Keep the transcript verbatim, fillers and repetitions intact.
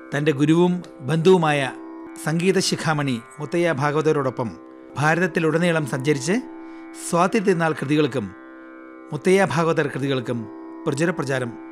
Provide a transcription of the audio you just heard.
തൻ്റെ ഗുരുവും ബന്ധുവുമായ സംഗീത ശിഖാമണി മുത്തയ്യ ഭാഗവതരോടൊപ്പം ഭാരതത്തിലുടനീളം സഞ്ചരിച്ച് സ്വാതി തിരുനാൾ കൃതികൾക്കും മുത്തയ്യ ഭാഗവതർ കൃതികൾക്കും പ്രചുരപ്രചാരം